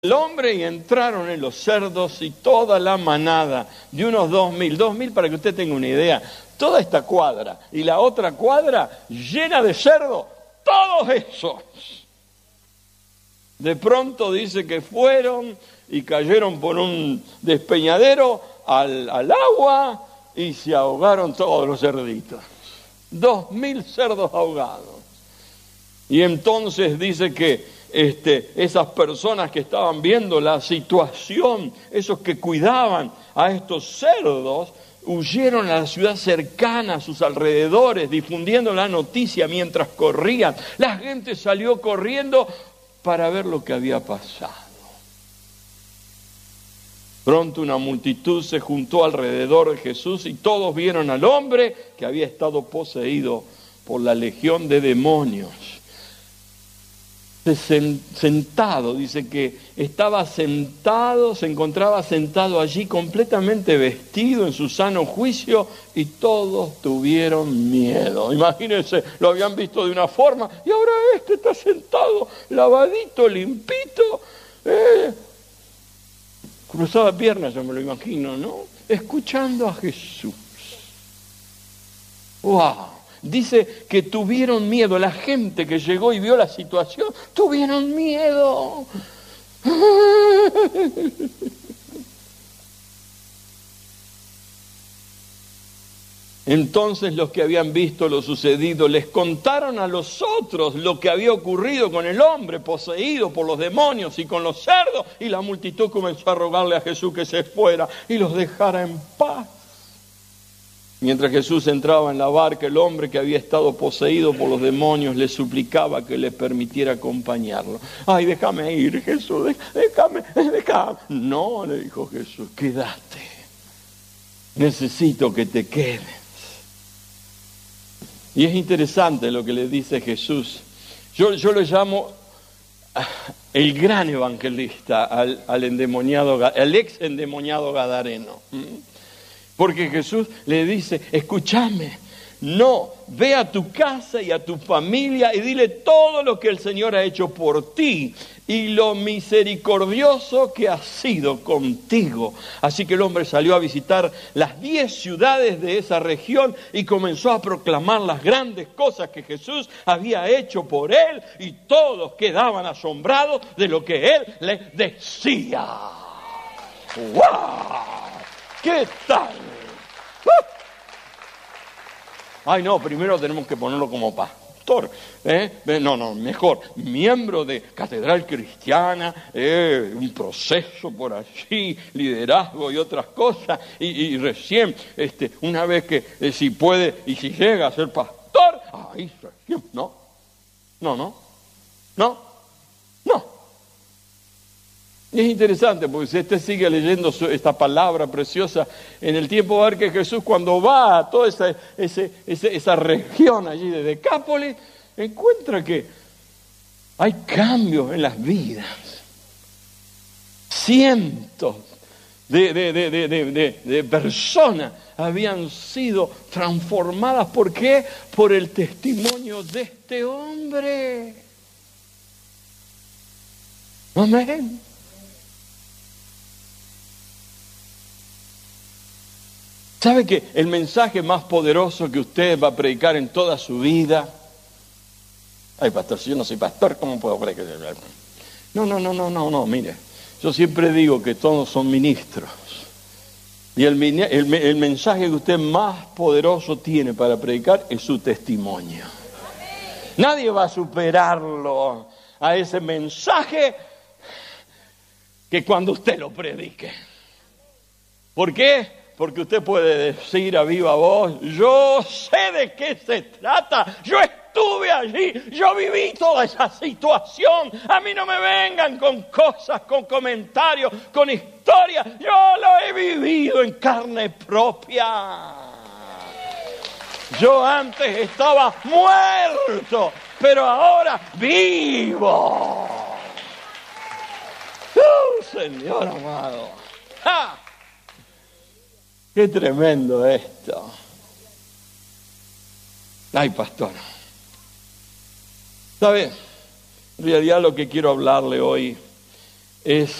el hombre y entraron en los cerdos y toda la manada de unos 2.000 para que usted tenga una idea, toda esta cuadra y la otra cuadra llena de cerdos, todos esos. De pronto dice que fueron y cayeron por un despeñadero al agua y se ahogaron todos los cerditos. 2.000 cerdos ahogados. Y entonces dice que esas personas que estaban viendo la situación, esos que cuidaban a estos cerdos, huyeron a la ciudad cercana, a sus alrededores, difundiendo la noticia mientras corrían. La gente salió corriendo para ver lo que había pasado. Pronto una multitud se juntó alrededor de Jesús y todos vieron al hombre que había estado poseído por la legión de demonios. Sentado, dice que estaba sentado, se encontraba sentado allí completamente vestido en su sano juicio y todos tuvieron miedo. Imagínense, lo habían visto de una forma y ahora está sentado, lavadito, limpito, cruzada piernas, yo me lo imagino, ¿no? Escuchando a Jesús. ¡Wow! Dice que tuvieron miedo, la gente que llegó y vio la situación, tuvieron miedo. Entonces los que habían visto lo sucedido les contaron a los otros lo que había ocurrido con el hombre poseído por los demonios y con los cerdos, y la multitud comenzó a rogarle a Jesús que se fuera y los dejara en paz. Mientras Jesús entraba en la barca, el hombre que había estado poseído por los demonios le suplicaba que le permitiera acompañarlo. ¡Ay, déjame ir, Jesús! ¡Déjame! No, le dijo Jesús, quédate. Necesito que te quedes. Y es interesante lo que le dice Jesús. Yo lo llamo el gran evangelista al endemoniado, al ex endemoniado gadareno. Porque Jesús le dice, escúchame, no, ve a tu casa y a tu familia y dile todo lo que el Señor ha hecho por ti y lo misericordioso que ha sido contigo. Así que el hombre salió a visitar las 10 ciudades de esa región y comenzó a proclamar las grandes cosas que Jesús había hecho por él, y todos quedaban asombrados de lo que él les decía. ¡Wow! ¿Qué tal? Ay, no, primero tenemos que ponerlo como pastor. No, mejor, miembro de Catedral Cristiana, un proceso por allí, liderazgo y otras cosas. Y recién, una vez que si puede y si llega a ser pastor, ahí recién, no. Y es interesante porque si usted sigue leyendo esta palabra preciosa, en el tiempo va a ver que Jesús, cuando va a toda esa región allí de Decápolis, encuentra que hay cambios en las vidas. Cientos de personas habían sido transformadas. ¿Por qué? Por el testimonio de este hombre. Amén. ¿Sabe que el mensaje más poderoso que usted va a predicar en toda su vida? Ay, pastor, si yo no soy pastor, ¿cómo puedo predicar? No, mire. Yo siempre digo que todos son ministros. Y el mensaje que usted más poderoso tiene para predicar es su testimonio. Nadie va a superarlo a ese mensaje que cuando usted lo predique. ¿Por qué? Porque usted puede decir a viva voz, yo sé de qué se trata, yo estuve allí, yo viví toda esa situación, a mí no me vengan con cosas, con comentarios, con historias, yo lo he vivido en carne propia. Yo antes estaba muerto, pero ahora vivo. Señor amado. ¡Ja! ¡Qué tremendo esto! Ay, pastor. ¿Sabe? En realidad lo que quiero hablarle hoy es